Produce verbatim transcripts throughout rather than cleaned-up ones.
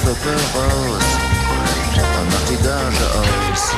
Purple Rose und macht die Gage aus.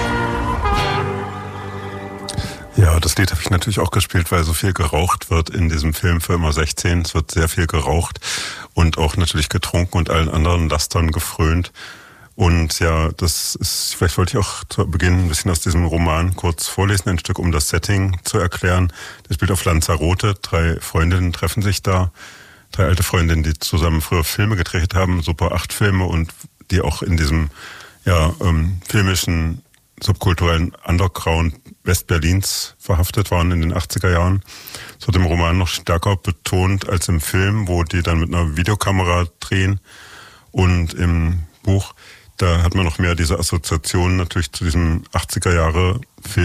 Ja, das Lied habe ich natürlich auch gespielt, weil so viel geraucht wird in diesem Film für immer sechzehn. Es wird sehr viel geraucht und auch natürlich getrunken und allen anderen Lastern gefrönt. Und ja, das ist, vielleicht wollte ich auch zu Beginn ein bisschen aus diesem Roman kurz vorlesen, ein Stück, um das Setting zu erklären. Das spielt auf Lanzarote. Drei Freundinnen treffen sich da. Drei alte Freundinnen, die zusammen früher Filme gedreht haben, Super acht Filme und die auch in diesem, ja, ähm, filmischen, subkulturellen Underground Westberlins verhaftet waren in den achtziger Jahren. Das wird im Roman noch stärker betont als im Film, wo die dann mit einer Videokamera drehen. Und im Buch, da hat man noch mehr diese Assoziation natürlich zu diesem achtziger Jahre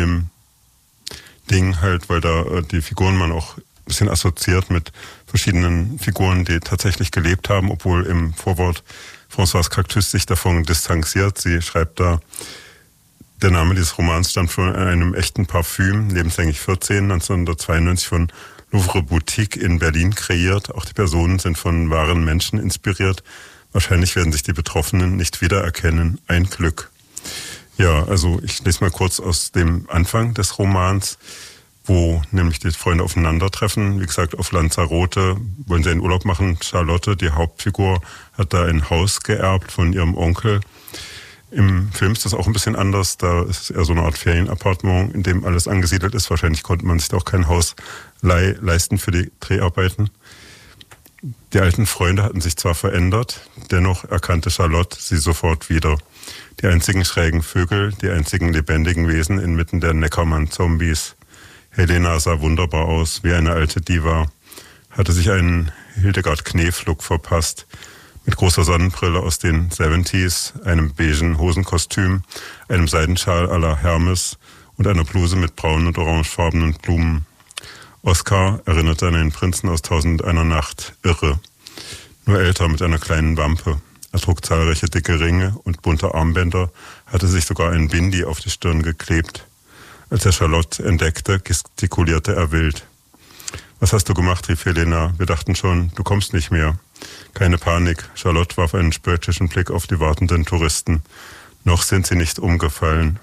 Film-Ding halt, weil da die Figuren man auch ein bisschen assoziiert mit verschiedenen Figuren, die tatsächlich gelebt haben, obwohl im Vorwort Françoise Cactus sich davon distanziert. Sie schreibt da, der Name dieses Romans stammt von einem echten Parfüm, lebenslänglich vierzehn, neunzehnhundertzweiundneunzig von Louvre Boutique in Berlin kreiert. Auch die Personen sind von wahren Menschen inspiriert. Wahrscheinlich werden sich die Betroffenen nicht wiedererkennen. Ein Glück. Ja, also ich lese mal kurz aus dem Anfang des Romans, wo nämlich die Freunde aufeinandertreffen. Wie gesagt, auf Lanzarote wollen sie einen Urlaub machen. Charlotte, die Hauptfigur, hat da ein Haus geerbt von ihrem Onkel. Im Film ist das auch ein bisschen anders. Da ist es eher so eine Art Ferienappartement, in dem alles angesiedelt ist. Wahrscheinlich konnte man sich da auch kein Haus leih- leisten für die Dreharbeiten. Die alten Freunde hatten sich zwar verändert, dennoch erkannte Charlotte sie sofort wieder. Die einzigen schrägen Vögel, die einzigen lebendigen Wesen inmitten der Neckermann-Zombies. Helena sah wunderbar aus, wie eine alte Diva, hatte sich einen Hildegard-Knef-Look verpasst, mit großer Sonnenbrille aus den siebziger, einem beigen Hosenkostüm, einem Seidenschal à la Hermes und einer Bluse mit braunen und orangefarbenen Blumen. Oskar erinnerte an einen Prinzen aus Tausend und einer Nacht, irre, nur älter mit einer kleinen Wampe. Er trug zahlreiche dicke Ringe und bunte Armbänder, hatte sich sogar einen Bindi auf die Stirn geklebt. Als er Charlotte entdeckte, gestikulierte er wild. »Was hast du gemacht?« rief Helena. »Wir dachten schon, du kommst nicht mehr.« Keine Panik. Charlotte warf einen spöttischen Blick auf die wartenden Touristen. Noch sind sie nicht umgefallen.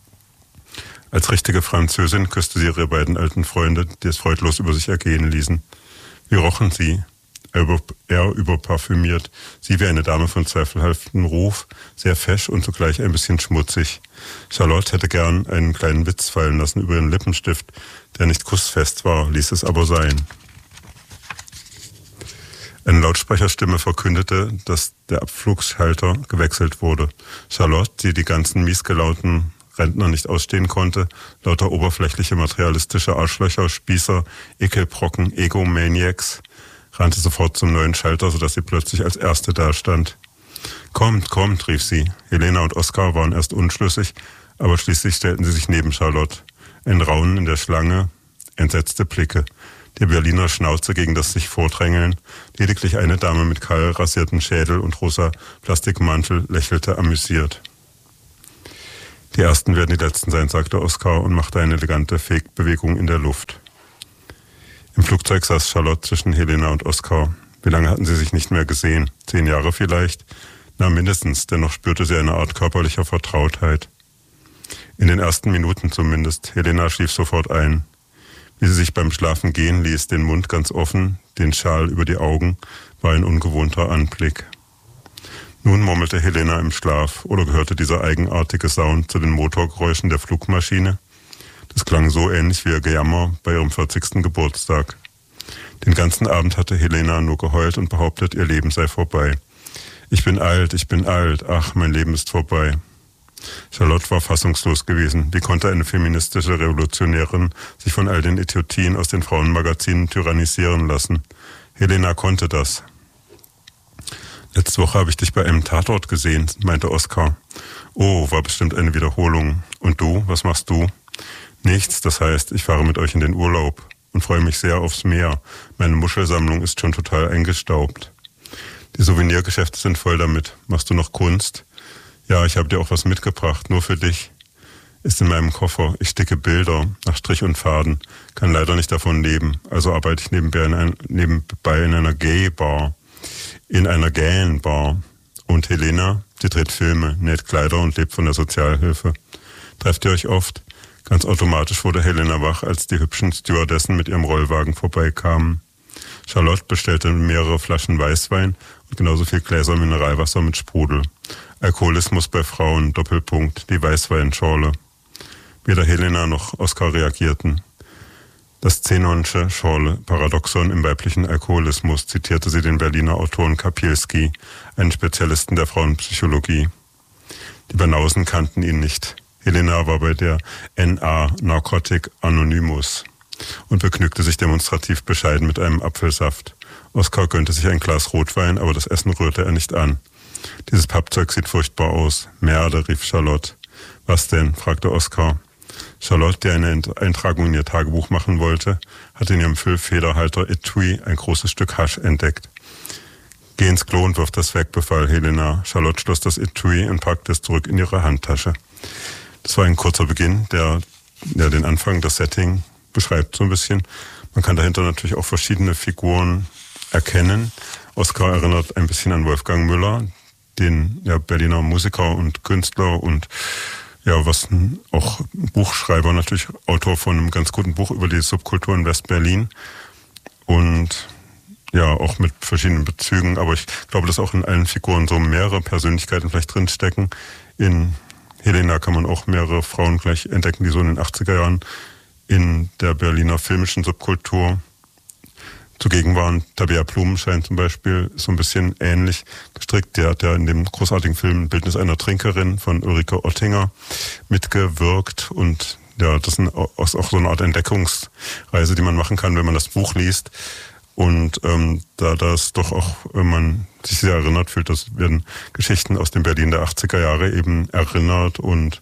Als richtige Französin küsste sie ihre beiden alten Freunde, die es freudlos über sich ergehen ließen. Wie rochen sie? Er, über, er überparfümiert, sie wie eine Dame von zweifelhaftem Ruf, sehr fesch und zugleich ein bisschen schmutzig. Charlotte hätte gern einen kleinen Witz fallen lassen über ihren Lippenstift, der nicht kussfest war, ließ es aber sein. Eine Lautsprecherstimme verkündete, dass der Abflugschalter gewechselt wurde. Charlotte, die die ganzen miesgelaunten Rentner nicht ausstehen konnte, lauter oberflächliche materialistische Arschlöcher, Spießer, Ekelbrocken, Egomaniacs, rannte sofort zum neuen Schalter, sodass sie plötzlich als Erste dastand. »Kommt, kommt«, rief sie. Helena und Oskar waren erst unschlüssig, aber schließlich stellten sie sich neben Charlotte. Ein Raunen in der Schlange, entsetzte Blicke. Die Berliner Schnauze gegen das sich Vordrängeln. Lediglich eine Dame mit kahl rasiertem Schädel und rosa Plastikmantel lächelte amüsiert. »Die Ersten werden die Letzten sein«, sagte Oskar und machte eine elegante Fegbewegung in der Luft. Im Flugzeug saß Charlotte zwischen Helena und Oskar. Wie lange hatten sie sich nicht mehr gesehen? Zehn Jahre vielleicht? Na, mindestens, dennoch spürte sie eine Art körperlicher Vertrautheit. In den ersten Minuten zumindest. Helena schlief sofort ein. Wie sie sich beim Schlafen gehen ließ, den Mund ganz offen, den Schal über die Augen, war ein ungewohnter Anblick. Nun murmelte Helena im Schlaf, oder gehörte dieser eigenartige Sound zu den Motorgeräuschen der Flugmaschine? Das klang so ähnlich wie ihr Gejammer bei ihrem vierzigsten Geburtstag. Den ganzen Abend hatte Helena nur geheult und behauptet, ihr Leben sei vorbei. »Ich bin alt, ich bin alt, ach, mein Leben ist vorbei.« Charlotte war fassungslos gewesen. Wie konnte eine feministische Revolutionärin sich von all den Idiotien aus den Frauenmagazinen tyrannisieren lassen? Helena konnte das. »Letzte Woche habe ich dich bei einem Tatort gesehen«, meinte Oskar. »Oh, war bestimmt eine Wiederholung. Und du, was machst du?« »Nichts, das heißt, ich fahre mit euch in den Urlaub und freue mich sehr aufs Meer. Meine Muschelsammlung ist schon total eingestaubt. Die Souvenirgeschäfte sind voll damit. Machst du noch Kunst?« »Ja, ich habe dir auch was mitgebracht, nur für dich. Ist in meinem Koffer. Ich sticke Bilder nach Strich und Faden. Kann leider nicht davon leben. Also arbeite ich nebenbei in, ein, nebenbei in einer Gay-Bar. In einer Gay-Bar. Und Helena, sie dreht Filme, näht Kleider und lebt von der Sozialhilfe. Trefft ihr euch oft? Ganz automatisch wurde Helena wach, als die hübschen Stewardessen mit ihrem Rollwagen vorbeikamen. Charlotte bestellte mehrere Flaschen Weißwein und genauso viel Gläser Mineralwasser mit Sprudel. Alkoholismus bei Frauen, Doppelpunkt, die Weißweinschorle. Weder Helena noch Oskar reagierten. Das Zenonsche Schorle, Paradoxon im weiblichen Alkoholismus, zitierte sie den Berliner Autoren Kapielski, einen Spezialisten der Frauenpsychologie. Die Banausen kannten ihn nicht. Helena war bei der N A Narcotic Anonymous und begnügte sich demonstrativ bescheiden mit einem Apfelsaft. Oskar gönnte sich ein Glas Rotwein, aber das Essen rührte er nicht an. Dieses Pappzeug sieht furchtbar aus. Merde, rief Charlotte. Was denn? Fragte Oskar. Charlotte, die eine Eintragung in ihr Tagebuch machen wollte, hatte in ihrem Füllfederhalter Etui ein großes Stück Hasch entdeckt. Geh ins Klo und wirf das weg, befahl Helena. Charlotte schloss das Etui und packte es zurück in ihre Handtasche. Das war ein kurzer Beginn, der, der den Anfang, das Setting beschreibt so ein bisschen. Man kann dahinter natürlich auch verschiedene Figuren erkennen. Oskar erinnert ein bisschen an Wolfgang Müller, den ja, Berliner Musiker und Künstler und ja, was auch Buchschreiber, natürlich Autor von einem ganz guten Buch über die Subkultur in West-Berlin und ja, auch mit verschiedenen Bezügen, aber ich glaube, dass auch in allen Figuren so mehrere Persönlichkeiten vielleicht drinstecken. In Helena kann man auch mehrere Frauen gleich entdecken, die so in den achtziger Jahren in der Berliner filmischen Subkultur zugegen waren. Tabea Blumenschein zum Beispiel ist so ein bisschen ähnlich gestrickt. Der hat ja in dem großartigen Film Bildnis einer Trinkerin von Ulrike Oettinger mitgewirkt. Und ja, das ist auch so eine Art Entdeckungsreise, die man machen kann, wenn man das Buch liest. Und ähm, da das doch auch, wenn man sich sehr erinnert fühlt, das werden Geschichten aus dem Berlin der achtziger Jahre eben erinnert und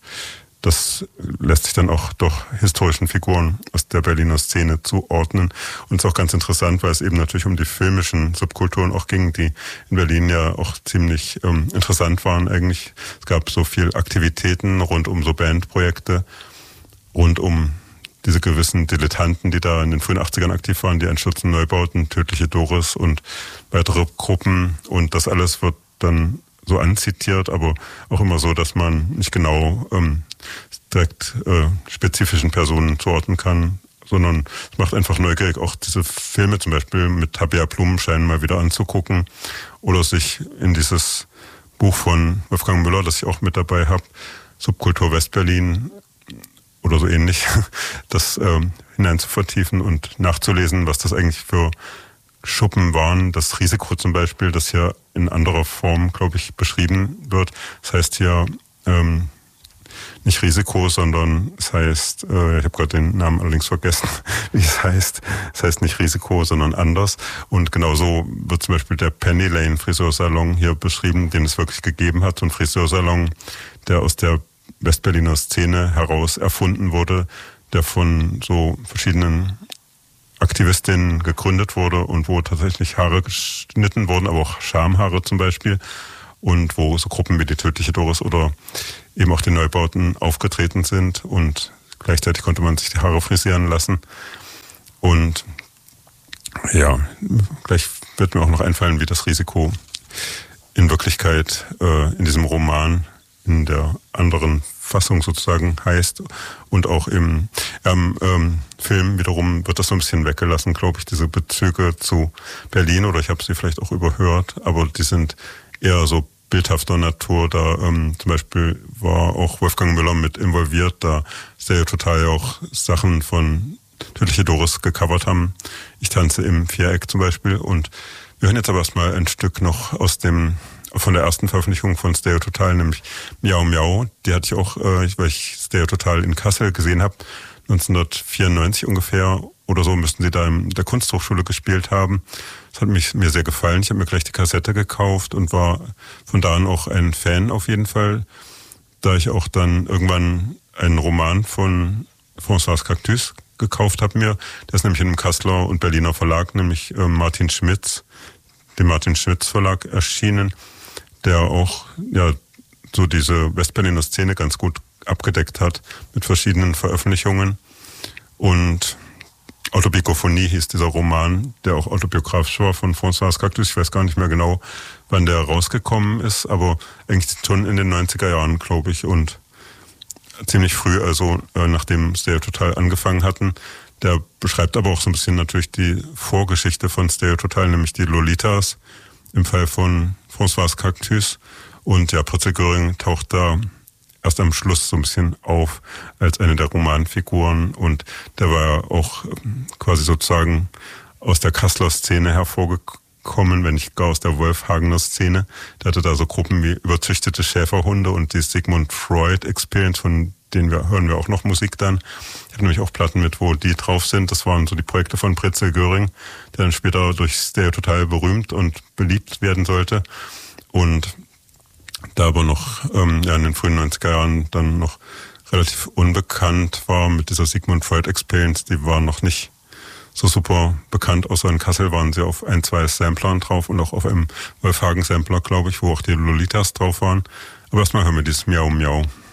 das lässt sich dann auch durch historischen Figuren aus der Berliner Szene zuordnen. Und es ist auch ganz interessant, weil es eben natürlich um die filmischen Subkulturen auch ging, die in Berlin ja auch ziemlich ähm, interessant waren eigentlich. Es gab so viel Aktivitäten rund um so Bandprojekte, rund um diese gewissen Dilettanten, die da in den frühen achtzigern aktiv waren, die Einstürzen Neubauten, Tödliche Doris und weitere Gruppen. Und das alles wird dann so anzitiert, aber auch immer so, dass man nicht genau ähm, direkt äh, spezifischen Personen zuordnen kann, sondern es macht einfach neugierig, auch diese Filme zum Beispiel mit Tabea Blumenschein mal wieder anzugucken oder sich in dieses Buch von Wolfgang Müller, das ich auch mit dabei habe, Subkultur Westberlin oder so ähnlich, das äh, hinein zu vertiefen und nachzulesen, was das eigentlich für Schuppen waren. Das Risiko zum Beispiel, das hier in anderer Form, glaube ich, beschrieben wird. Das heißt hier ähm, nicht Risiko, sondern es heißt, äh, ich habe gerade den Namen allerdings vergessen, wie es heißt. Es heißt nicht Risiko, sondern anders. Und genauso wird zum Beispiel der Penny Lane Friseursalon hier beschrieben, den es wirklich gegeben hat. So ein Friseursalon, der aus der Westberliner Szene heraus erfunden wurde, der von so verschiedenen Aktivistinnen gegründet wurde und wo tatsächlich Haare geschnitten wurden, aber auch Schamhaare zum Beispiel und wo so Gruppen wie die Tödliche Doris oder eben auch die Neubauten aufgetreten sind und gleichzeitig konnte man sich die Haare frisieren lassen und ja, gleich wird mir auch noch einfallen, wie das Risiko in Wirklichkeit äh, in diesem Roman in der anderen Fassung sozusagen heißt und auch im ähm, ähm, Film wiederum wird das so ein bisschen weggelassen, glaube ich, diese Bezüge zu Berlin oder ich habe sie vielleicht auch überhört, aber die sind eher so bildhafter Natur. Da ähm, zum Beispiel war auch Wolfgang Müller mit involviert, da Stereo Total ja auch Sachen von Tödliche Doris gecovert haben. Ich tanze im Viereck zum Beispiel und wir hören jetzt aber erstmal ein Stück noch aus dem von der ersten Veröffentlichung von Stereo Total, nämlich Miau Miau. Die hatte ich auch, äh, weil ich Stereo Total in Kassel gesehen habe, neunzehnhundertvierundneunzig ungefähr oder so müssten sie da in der Kunsthochschule gespielt haben. Das hat mich, mir sehr gefallen. Ich habe mir gleich die Kassette gekauft und war von da an auch ein Fan auf jeden Fall. Da ich auch dann irgendwann einen Roman von François Cactus gekauft habe mir. Der ist nämlich in einem Kasseler und Berliner Verlag, nämlich äh, Martin Schmitz, dem Martin Schmitz Verlag erschienen, der auch ja so diese Westberliner Szene ganz gut abgedeckt hat mit verschiedenen Veröffentlichungen. Und Autobiographonie hieß dieser Roman, der auch autobiografisch war von Françoise Cactus. Ich weiß gar nicht mehr genau, wann der rausgekommen ist, aber eigentlich schon in den neunziger Jahren, glaube ich, und ziemlich früh, also äh, nachdem Stereo Total angefangen hatten. Der beschreibt aber auch so ein bisschen natürlich die Vorgeschichte von Stereo Total, nämlich die Lolitas im Fall von Françoise Cactus. Und ja, Pritzel Göring taucht da erst am Schluss so ein bisschen auf als eine der Romanfiguren. Und der war ja auch quasi sozusagen aus der Kasseler Szene hervorgekommen, wenn nicht gar aus der Wolfhagener Szene. Der hatte da so Gruppen wie überzüchtete Schäferhunde und die Sigmund Freud Experience, von denen wir, hören wir auch noch Musik dann. Ich habe nämlich auch Platten mit, wo die drauf sind. Das waren so die Projekte von Pritzel Göring, der dann später durch Stereo Total berühmt und beliebt werden sollte. Und da aber noch ähm, ja, in den frühen neunziger Jahren dann noch relativ unbekannt war mit dieser Sigmund Freud Experience. Die war noch nicht so super bekannt, außer in Kassel waren sie auf ein, zwei Samplern drauf und auch auf einem Wolfhagen Sampler, glaube ich, wo auch die Lolitas drauf waren. Aber erstmal hören wir dieses Miau Miau.